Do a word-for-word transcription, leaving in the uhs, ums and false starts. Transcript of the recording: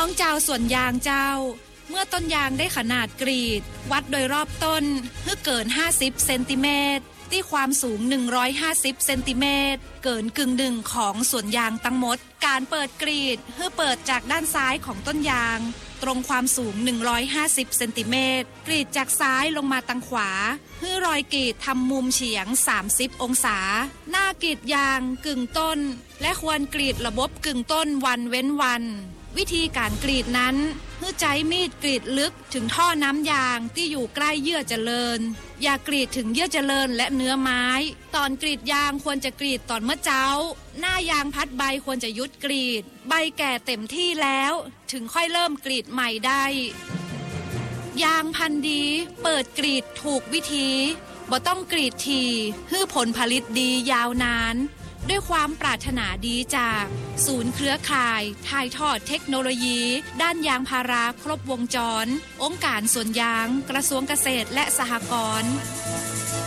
องเจ้าสวนยางเจ้าเมื่อต้นยางได้ขนาดกรีดวัดโดยรอบต้นเพื่อเกินห้าสิบเซนติเมตรที่ความสูงหนึ่งร้อยห้าสิบเซนติเมตรเกินกึ่งหนึ่งของสวนยางทั้งหมดการเปิดกรีดเพื่อเปิดจากด้านซ้ายของต้นยางตรงความสูงหนึ่งร้อยห้าสิบเซนติเมตรกรีดจากซ้ายลงมาทางขวาเพื่อรอยกรีดทำมุมเฉียงสามสิบองศาหน้ากรีดยางกึ่งต้นและควรกรีดระบบกึ่งต้นวันเว้นวันวิธีการกรีดนั้นเพื่อใช้มีดกรีดลึกถึงท่อน้ำยางที่อยู่ใกล้เยื่อเจริญอย่ากรีดถึงเยื่อเจริญและเนื้อไม้ตอนกรีดยางควรจะกรีดตอนเมื่อเจ้าหน้ายางพัดใบควรจะยุดกรีดใบแก่เต็มที่แล้วถึงค่อยเริ่มกรีดใหม่ได้ยางพันธุ์ดีเปิดกรีดถูกวิธีบ่ต้องกรีดทีเพื่อผลผลิตดียาวนานด้วยความปรารถนาดีจากศูนย์เครือข่ายถ่ายทอดเทคโนโลยีด้านยางพาราครบวงจรองค์การสวนยางกระทรวงเกษตรและสหกรณ์